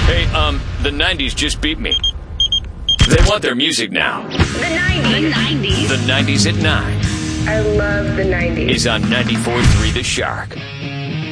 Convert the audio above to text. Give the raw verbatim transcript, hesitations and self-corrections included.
Hey, um, the nineties just beat me. They want their music now. The nineties. The nineties. The nineties at nine I love the nineties. is on ninety-four point three The Shark.